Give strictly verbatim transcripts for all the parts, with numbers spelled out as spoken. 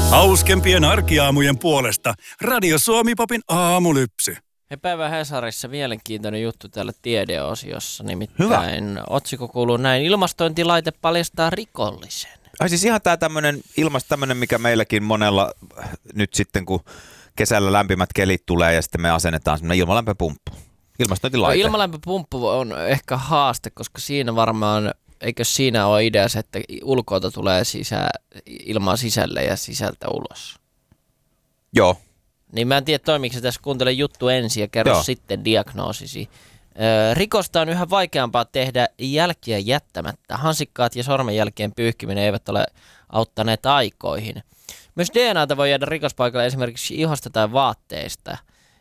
Hauskempien arkiaamujen puolesta Radio Suomi-popin aamulypsy. Ja päivän Hesarissa mielenkiintoinen juttu täällä tiedeosiossa, nimittäin Hyvä. Otsikko kuuluu näin: ilmastointilaite paljastaa rikollisen. Ai siis ihan tää tämmönen ilmasto tämmönen, mikä meilläkin monella nyt sitten, kun kesällä lämpimät kelit tulee ja sitten me asennetaan semmoinen ilmalämpöpumppu. Ilmastointilaite. No, ilmalämpöpumppu on ehkä haaste, koska siinä varmaan, eikö siinä ole idea se, että ulkoilta tulee sisä, ilmaa sisälle ja sisältä ulos? Joo. Niin mä en tiedä, toimiko se tässä, kuuntele juttu ensin ja kerro Joo. sitten diagnoosisi. Ö, rikosta on yhä vaikeampaa tehdä jälkiä jättämättä. Hansikkaat ja sormenjälkien pyyhkiminen eivät ole auttaneet aikoihin. Myös D N A:ta voi jäädä rikospaikalle esimerkiksi ihosta tai vaatteista.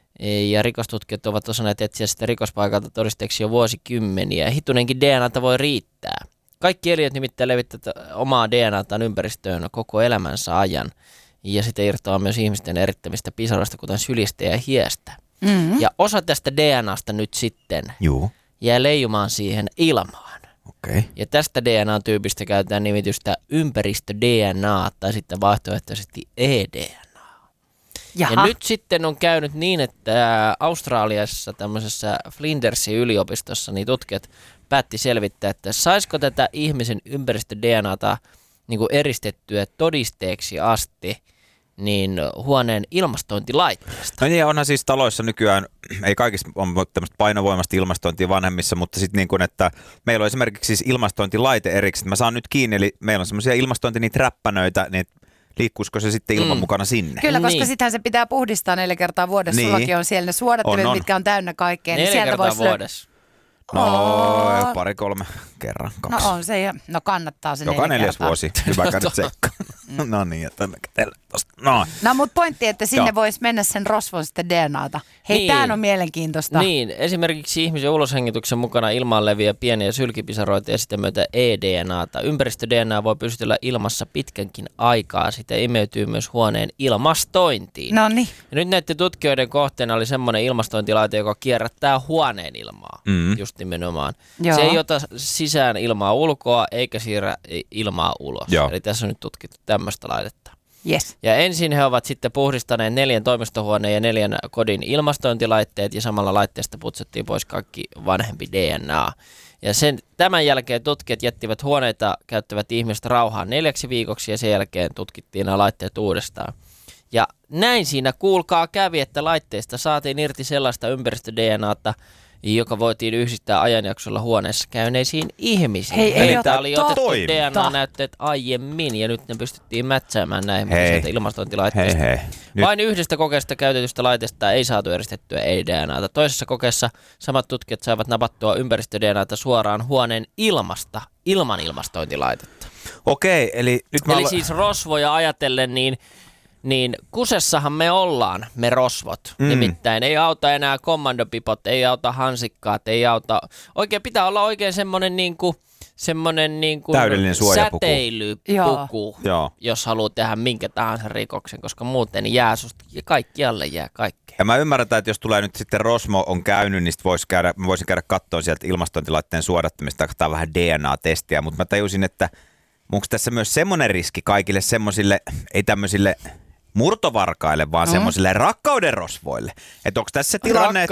Ja rikostutkijat ovat osanneet etsiä sitä rikospaikalta todisteeksi jo vuosikymmeniä. Hitunenkin D N A:ta voi riittää. Kaikki eliöt nimittäin levittävät omaa D N A:taan ympäristöön koko elämänsä ajan. Ja sitten irtoaa myös ihmisten erittämistä pisaroista, kuten sylistä ja hiestä. Mm-hmm. Ja osa tästä D N A:sta nyt sitten Juu. jää leijumaan siihen ilmaan. Okay. Ja tästä D N A-tyypistä käytetään nimitystä ympäristö-D N A tai sitten vaihtoehtoisesti e-D N A. Jaha. Ja nyt sitten on käynyt niin, että Australiassa tämmöisessä Flindersin yliopistossa niin tutkijat päätti selvittää, että saisiko tätä ihmisen ympäristö-D N A:ta niin kuin eristettyä todisteeksi asti niin huoneen ilmastointilaitteesta. No niin, onhan siis taloissa nykyään, ei kaikissa on tämmöistä painovoimasta ilmastointia vanhemmissa, mutta sitten niin kuin, että meillä on esimerkiksi siis ilmastointilaite erikseen. Mä saan nyt kiinni, eli meillä on semmoisia ilmastointi, niitä räppänöitä, niin liikkuisiko se sitten ilman mm. mukana sinne? Kyllä, koska niin. sittenhän se pitää puhdistaa neljä kertaa vuodessa. Niin. Sullakin on siellä ne suodattimet, on, on. mitkä on täynnä kaikkea. Neljä niin kertaa vois vuodessa. No, oh. pari, kolme, kerran, kaksi. No on se, ja, no kannattaa se Joka neljä neljäs kertaa. vuosi, hyvä käydä tsekkaan. No niin, että tällä tosta. No. No mutta pointti, että sinne voisi mennä sen rosvon sitten D N A:ta. Hei, niin. Tämä on mielenkiintoista. Niin, esimerkiksi ihmisen uloshengityksen mukana ilmaan leviää pieniä sylkipisaroita ja sitten myötä e-D N A:ta. Ympäristö-D N A voi pysytellä ilmassa pitkänkin aikaa. Sitä imeytyy myös huoneen ilmastointiin. No niin. Ja nyt näiden tutkijoiden kohteena oli semmoinen ilmastointilaite, joka kierrättää huoneen ilmaa. Mm. Just nimenomaan. Joo. Se ei ota sisään ilmaa ulkoa eikä siirrä ilmaa ulos. Joo. Eli tässä on nyt tutkittu tämmöistä laitetta. Yes. Ja ensin he ovat sitten puhdistaneet neljän toimistohuoneen ja neljän kodin ilmastointilaitteet ja samalla laitteesta putsattiin pois kaikki vanhempi D N A. Ja sen, tämän jälkeen tutkijat jättivät huoneita käyttävät ihmiset rauhaan neljäksi viikoksi ja sen jälkeen tutkittiin nämä laitteet uudestaan. Ja näin siinä kuulkaa kävi, että laitteista saatiin irti sellaista ympäristö-D N A:ta, joka voitiin yhdistää ajanjaksolla huoneessa käyneisiin ihmisiin. Hei, Eli ei tämä oli otettu totta. D N A-näytteet aiemmin ja nyt ne pystyttiin mätsäämään näin sieltä ilmastointilaitteesta. Hei, hei. Vain yhdestä kokeesta käytetystä laitteesta ei saatu eristettyä e-D N A:ta. Toisessa kokeessa samat tutkijat saivat napattua ympäristö-D N A:ta suoraan huoneen ilmasta ilman ilmastointilaitetta. Okei, eli nyt mä... Eli siis rosvoja ajatellen, niin Niin kusessahan me ollaan, me rosvot. Mm. Nimittäin ei auta enää kommandopipot, ei auta hansikkaat, ei auta... Oikein pitää olla oikein semmoinen niinku, semmoinen niinku täydellinen suojapuku. Säteilypuku, Joo. jos haluaa tehdä minkä tahansa rikoksen, koska muuten jää susta ja kaikkialle jää kaikkea. Ja mä ymmärrän, että jos tulee nyt sitten Rosmo on käynyt, niin vois käydä, mä voisin käydä katsoa sieltä ilmastointilaitteen suodattamista, katsotaan vähän D N A-testiä, mutta mä tajusin, että onko tässä myös semmoinen riski kaikille semmoisille, ei tämmöisille murtovarkaille, vaan mm. semmoisille rakkauden rosvoille. Että onko tässä tilanne,